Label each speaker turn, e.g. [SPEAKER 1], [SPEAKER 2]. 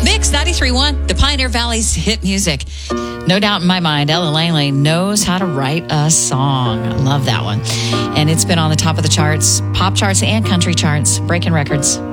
[SPEAKER 1] Mix 93.1, the Pioneer Valley's hit music. No doubt in my mind, Ella Langley knows how to write a song. I love that one. And it's been on the top of the charts, pop charts and country charts, breaking records.